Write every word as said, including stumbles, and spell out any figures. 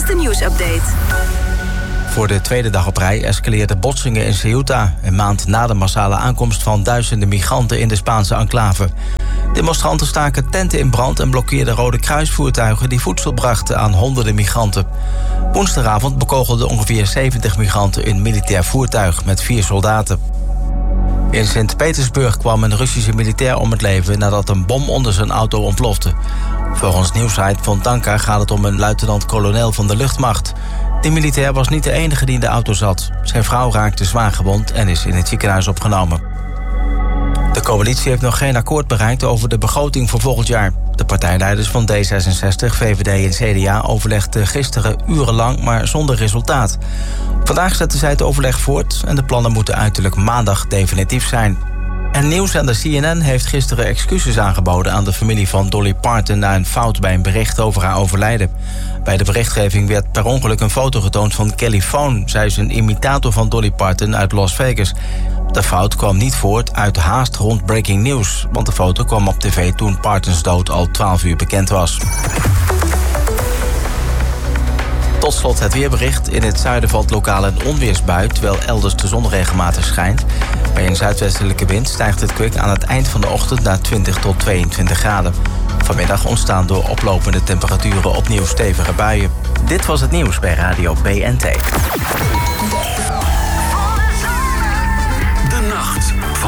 laatste nieuwsupdate. Voor de tweede dag op rij escaleerden botsingen in Ceuta, een maand na de massale aankomst van duizenden migranten in de Spaanse enclave. Demonstranten staken tenten in brand en blokkeerden Rode Kruisvoertuigen die voedsel brachten aan honderden migranten. Woensdagavond bekogelden ongeveer zeventig migranten een militair voertuig met vier soldaten. In Sint-Petersburg kwam een Russische militair om het leven nadat een bom onder zijn auto ontplofte. Volgens nieuwssite Fontanka gaat het om een luitenant-kolonel van de luchtmacht. De militair was niet de enige die in de auto zat. Zijn vrouw raakte zwaar gewond en is in het ziekenhuis opgenomen. De coalitie heeft nog geen akkoord bereikt over de begroting voor volgend jaar. De partijleiders van D zesenzestig, V V D en C D A overlegden gisteren urenlang, maar zonder resultaat. Vandaag zetten zij het overleg voort en de plannen moeten uiterlijk maandag definitief zijn. En nieuwszender C N N heeft gisteren excuses aangeboden aan de familie van Dolly Parton na een fout bij een bericht over haar overlijden. Bij de berichtgeving werd per ongeluk een foto getoond van Kelly Fohn. Zij is een imitator van Dolly Parton uit Las Vegas. De fout kwam niet voort uit haast rond breaking news, want de foto kwam op tv toen Partons dood al twaalf uur bekend was. Tot slot het weerbericht. In het zuiden valt lokaal een onweersbui, terwijl elders de zon regelmatig schijnt. Bij een zuidwestelijke wind stijgt het kwik aan het eind van de ochtend naar twintig tot tweeëntwintig graden. Vanmiddag ontstaan door oplopende temperaturen opnieuw stevige buien. Dit was het nieuws bij Radio B N T.